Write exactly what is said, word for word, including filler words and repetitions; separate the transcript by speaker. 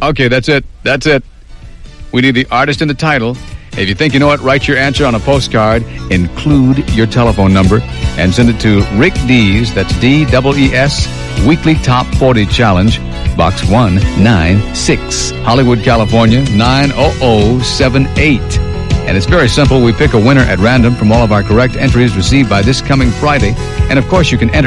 Speaker 1: Okay, that's it. That's it. We need the artist and the title. If you think you know it, write your answer on a postcard, include your telephone number, and send it to Rick Dees, that's D E E S, Weekly Top forty Challenge, Box one ninety-six, Hollywood, California, nine oh oh seven eight. And it's very simple. We pick a winner at random from all of our correct entries received by this coming Friday. And, of course, you can enter